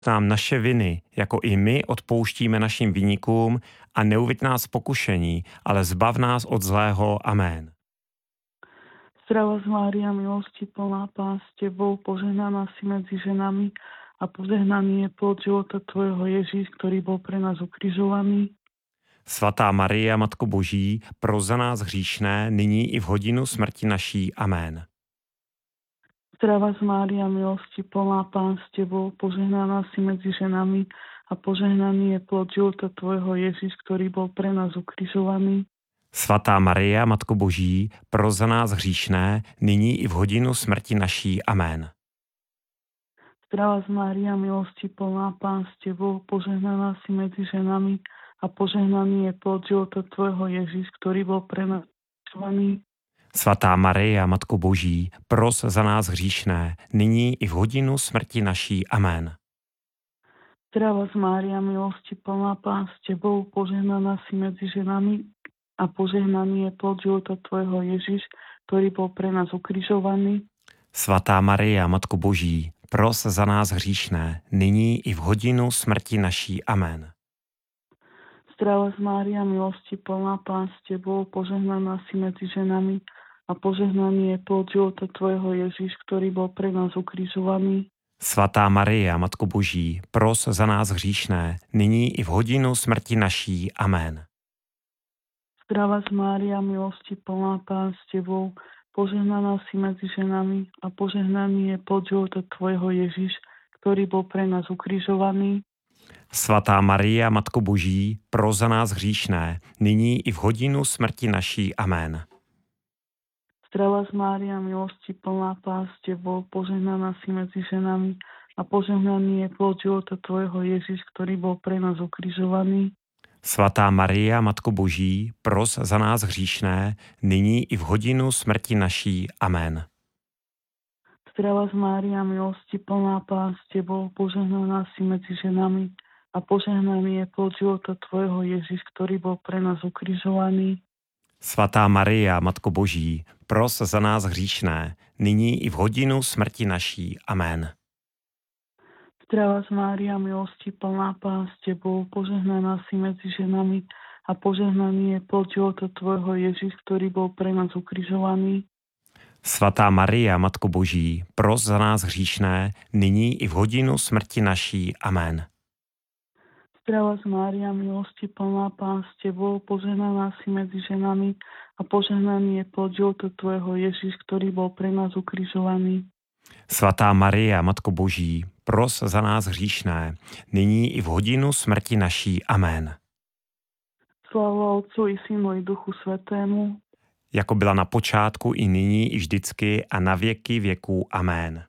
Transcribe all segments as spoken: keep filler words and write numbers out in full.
nám naše viny, jako i my odpouštíme našim viníkům, a neuveď nás v pokušení, ale zbav nás od zlého. Amen. Zdravá z Mária, milosti plná, Pán s Tebou, požehnaná si medzi ženami a požehnaný je plod života Tvojho Ježíš, ktorý bol pre nás ukrižovaný. Svatá Maria, Matko Boží, pros za nás hříšné, nyní i v hodinu smrti naší. Amen. Zdravá z Mária, milosti plná, Pán s Tebou, požehnaná si medzi ženami a požehnaný je plod života Tvojho Ježíš, ktorý bol pre nás ukrižovaný. Svatá Maria, Matko Boží, pros za nás hříšné, nyní i v hodinu smrti naší. Amen. Zdravá z Mária, milosti plná, Pán s Tebou, požehnaná si medzi ženami a požehnaný je plod života Tvojho Ježíš, ktorý bol pre nás ukrižovaný. Svatá Maria, Matko Boží, pros za nás hříšné, nyní i v hodinu smrti naší. Amen. Zdravá z Mária, milosti plná, Pán s Tebou, požehnaná si medzi ženami a požehnaný je plod života Tvojho Ježíš, ktorý bol pre nás ukrižovaný. Svatá Maria, Matko Boží, pros za nás hříšné, nyní i v hodinu smrti naší. Amen. Zdravá z Mária, milosti plná, Pán s Tebou, požehnaná si medzi ženami a požehnaný je plod života Tvojho Ježíš, ktorý bol pre nás ukrižovaný. Svatá Maria, Matko Boží, pros za nás hříšné, nyní i v hodinu smrti naší. Amen. Zdravá z Mária, milosti plná, Pán s Tebou, požehnaná si medzi ženami a požehnaný je plod života Tvojho Ježíš, ktorý bol pre nás ukrižovaný. Svatá Maria, Matko Boží, pros za nás hříšné, nyní i v hodinu smrti naší. Amen. Zdravá z Mária, milosti plná, Pán s Tebou, požehnaná si medzi ženami a požehnaný je plod života Tvojho Ježíš, ktorý bol pre nás ukrižovaný. Svatá Maria, Matko Boží, pros za nás hříšné, nyní i v hodinu smrti naší. Amen. Zdravá z Mária, milosti plná, Pán s Tebou, požehnaná si medzi ženami a požehnaný je plod života Tvojho Ježíš, ktorý bol pre nás ukrižovaný. Svatá Maria, Matko Boží, pros za nás hříšné, nyní i v hodinu smrti naší. Amen. Zdravá z Mária, milosti plná, Pán s Tebou, požehnaná si medzi ženami a požehnaný je plod života Tvojho Ježíš, ktorý bol pre nás ukrižovaný. Svatá Maria, Matko Boží, pros za nás hříšné, nyní i v hodinu smrti naší. Amen. Zdravá z Mária, milosti plná, Pán s Tebou, požehnaná si medzi ženami a požehnaný je plod života Tvojho Ježíš, ktorý bol pre nás ukrižovaný. Svatá Maria, Matko Boží, pros za nás hříšné, nyní i v hodinu smrti naší. Amen. Sláva Otcu i Synu i Duchu Svätému, jako byla na počátku i nyní i vždycky a na věky věků. Amen.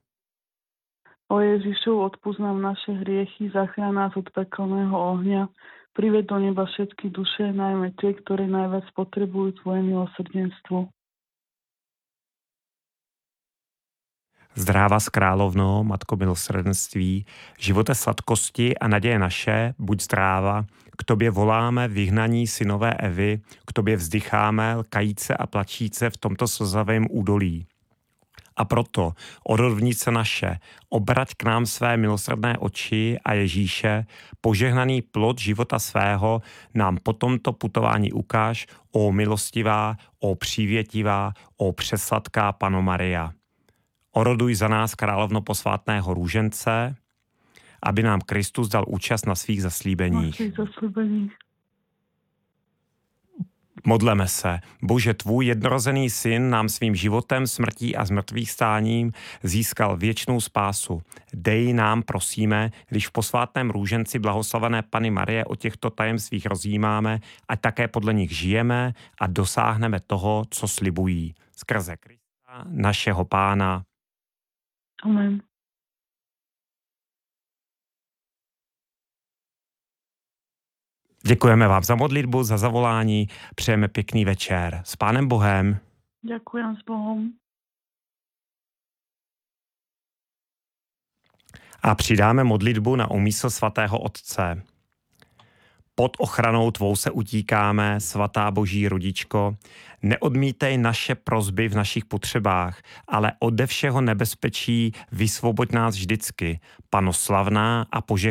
O Ježišu, odpusť nám naše hriechy, zachráň nás od pekelného ohňa, prived do neba všetky duše, najmä tie, ktoré najviac potrebujú Tvoje milosrdenstvo. Zdráva s královnou, Matko milosrdenství, živote sladkosti a naděje naše, buď zdráva, k Tobě voláme vyhnaní synové Evy, k Tobě vzdycháme, lkajíce a plačíce v tomto slzavém údolí. A proto, o rodvnice naše, obrať k nám své milosrdné oči a Ježíše, požehnaný plod života svého, nám po tomto putování ukáž, ó milostivá, ó přívětivá, ó přesladká Panno Maria. Oroduj za nás královno posvátného růžence, aby nám Kristus dal účast na svých zaslíbeních. Modleme se. Bože, tvůj jednorozený syn nám svým životem, smrtí a zmrtvých stáním získal věčnou spásu. Dej nám, prosíme, když v posvátném růženci blahoslavené Panny Marie o těchto tajemstvích rozjímáme, ať také podle nich žijeme a dosáhneme toho, co slibují. Skrze Krista, našeho Pána. Amen. Děkujeme vám za modlitbu, za zavolání, přejeme pěkný večer. S Pánem Bohem. Ďakujem s Bohom. A přidáme modlitbu na úmysl svatého Otce. Pod ochranou tvou se utíkáme, svatá boží rodičko. Neodmítej naše prosby v našich potřebách, ale ode všeho nebezpečí vysvoboď nás vždycky, panoslavná a požehnaná.